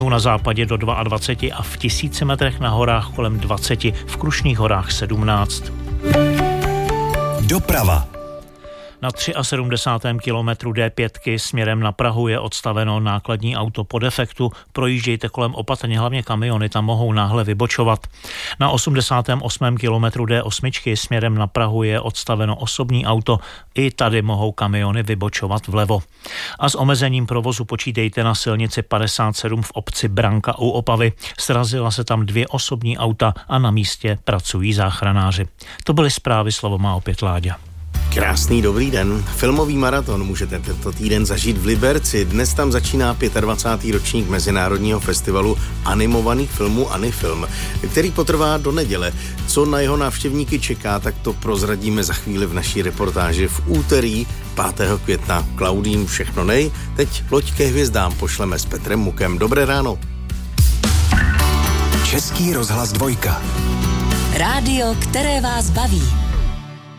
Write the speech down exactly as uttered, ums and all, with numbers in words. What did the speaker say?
Na západě do dvacet dva a v tisíci metrech na horách kolem dvacet, v Krušných horách sedmnáct. Doprava. Na sedmdesátém třetím kilometru D pět směrem na Prahu je odstaveno nákladní auto po defektu. Projíždějte kolem opatrně, hlavně kamiony tam mohou náhle vybočovat. Na osmdesátém osmém kilometru D osm směrem na Prahu je odstaveno osobní auto. I tady mohou kamiony vybočovat vlevo. A s omezením provozu počítejte na silnici padesát sedm v obci Branka u Opavy. Srazila se tam dvě osobní auta a na místě pracují záchranáři. To byly zprávy, slovo má opět Láďa. Krásný dobrý den. Filmový maraton můžete tento týden zažít v Liberci. Dnes tam začíná dvacátý pátý ročník Mezinárodního festivalu animovaných filmů Anifilm, který potrvá do neděle. Co na jeho návštěvníky čeká, tak to prozradíme za chvíli v naší reportáži v úterý pátého května. Klaudím všechno nej. Teď loď ke hvězdám pošleme s Petrem Mukem. Dobré ráno. Český rozhlas dvojka. Rádio, které vás baví.